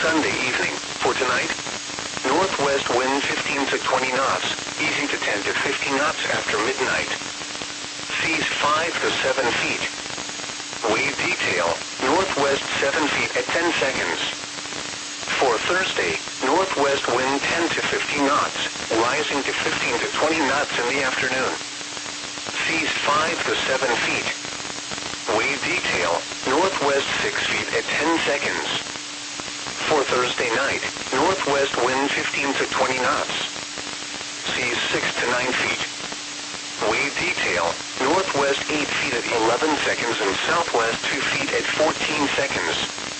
Sunday evening. For tonight, northwest wind 15 to 20 knots, easing to 10 to 15 knots after midnight. Seas 5 to 7 feet. Wave detail, northwest 7 feet at 10 seconds. For Thursday, northwest wind 10 to 15 knots, rising to 15 to 20 knots in the afternoon. Seas 5 to 7 feet. Wave detail, northwest 6 feet at 10 seconds. For Thursday night, northwest wind 15 to 20 knots. Seas 6 to 9 feet. Wave detail, northwest 8 feet at 11 seconds and southwest 2 feet at 14 seconds.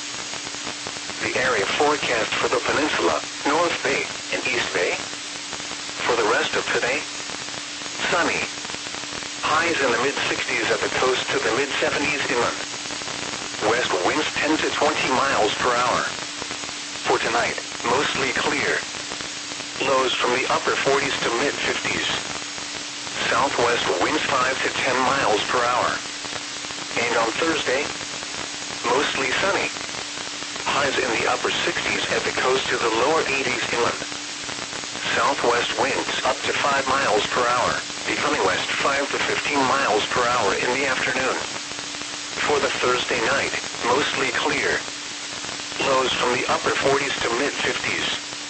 The area forecast for the peninsula, North Bay and East Bay. For the rest of today, sunny. Highs in the mid-60s at the coast to the mid-70s inland. West winds 10 to 20 miles per hour. For tonight, mostly clear. Lows from the upper 40s to mid-50s. Southwest winds 5 to 10 miles per hour. And on Thursday, mostly sunny. Highs in the upper 60s at the coast to the lower 80s inland. Southwest winds up to 5 miles per hour, becoming west 5 to 15 miles per hour in the afternoon. For the Thursday night, mostly clear. Lows from the upper 40s to mid-50s.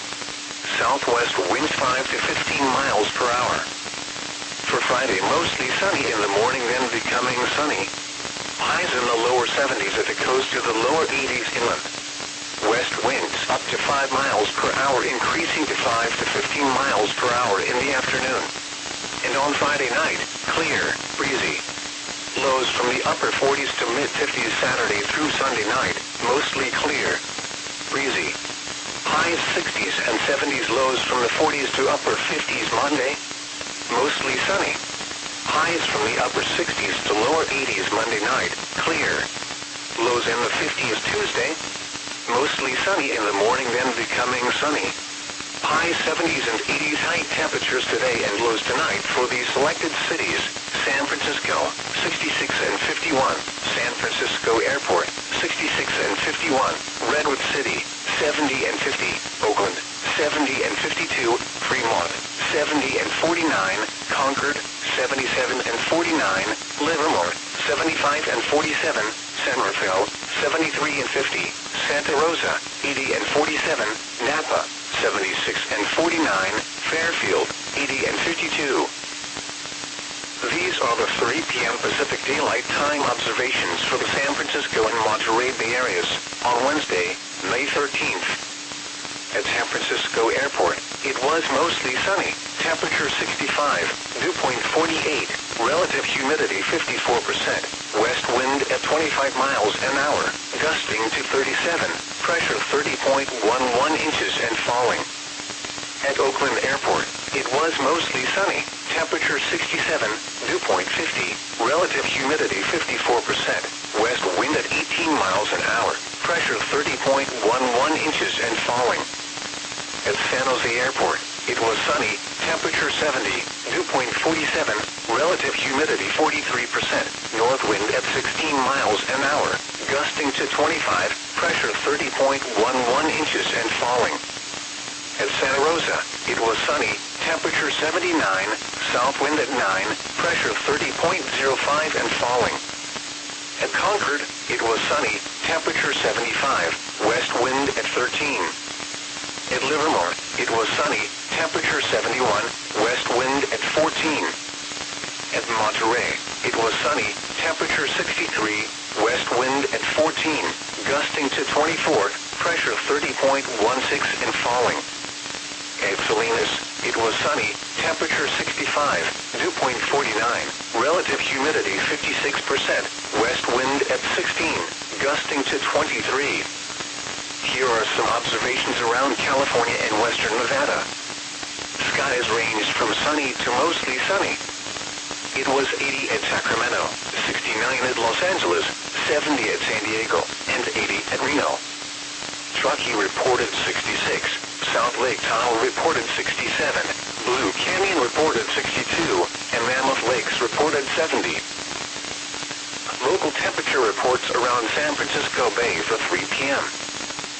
Southwest winds 5 to 15 miles per hour. For Friday, mostly sunny in the morning, then becoming sunny. Highs in the lower 70s at the coast to the lower 80s inland. West winds up to 5 miles per hour, increasing to 5 to 15 miles per hour in the afternoon. And on Friday night, clear, breezy. Lows from the upper 40s to mid-50s Saturday through Sunday night, mostly clear, breezy. Highs 60s and 70s, lows from the 40s to upper 50s Monday, mostly sunny. Highs from the upper 60s to lower 80s Monday night, clear. Lows in the 50s Tuesday, mostly sunny in the morning, then becoming sunny. High 70s and 80s high temperatures today and lows tonight for the selected cities. San Francisco, 66 and 51. San Francisco Airport, 66 and 51. Redwood City, 70 and 50. Oakland, 70 and 52. Fremont, 70 and 49. Concord, 77 and 49. Livermore, 75 and 47. San Rafael, 73 and 50. Santa Rosa, 80 and 47. Napa, 76 and 49. Fairfield, 80 and 52. These are the 3 p.m. Pacific Daylight Time observations for the San Francisco and Monterey Bay areas on Wednesday, May 13th. At San Francisco Airport, it was mostly sunny. Temperature 65, dew point 48, relative humidity 54%, west wind at 25 miles an hour, gusting to 37, pressure 30.11 inches and falling. At Oakland Airport, it was mostly sunny. Temperature 67, dew point 50, relative humidity 54%, west wind at 18 miles an hour, pressure 30.11 inches and falling. At San Jose Airport, it was sunny. Temperature 70, dew point 47, relative humidity 43%, north wind at 16 miles an hour, gusting to 25, pressure 30.11 inches and falling. At Santa Rosa, it was sunny. Temperature 79, south wind at 9, pressure 30.05 and falling. At Concord, it was sunny. Temperature 75, west wind at 13. At Livermore, it was sunny. Temperature 71, west wind at 14. At Monterey, it was sunny. Temperature 63, west wind at 14, gusting to 24, pressure 30.16 and falling. At Salinas, it was sunny. Temperature 65, dew point 49, relative humidity 56%, west wind at 16, gusting to 23. Here are some observations around California and western Nevada. Skies ranged from sunny to mostly sunny. It was 80 at Sacramento, 69 at Los Angeles, 70 at San Diego, and 80 at Reno. Truckee reported 66, South Lake Tahoe reported 67, Blue Canyon reported 62, and Mammoth Lakes reported 70. Local temperature reports around San Francisco Bay for 3 p.m.